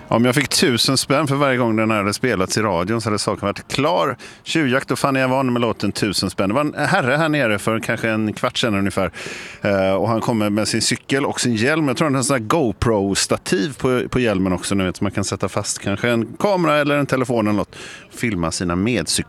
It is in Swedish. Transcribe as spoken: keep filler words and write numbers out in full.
Om jag fick tusen spänn för varje gång den hade spelats i radion så hade saken varit klar. Tjuvjakt och Fanny Avan med låten tusen spänn. Det var en herre här nere för kanske en kvart sedan ungefär. Uh, och han kommer med sin cykel och sin hjälm. Jag tror han har en sån här GoPro-stativ på, på hjälmen också. Nu vet, så man kan sätta fast kanske en kamera eller en telefon eller något. Filma sina medcyklar.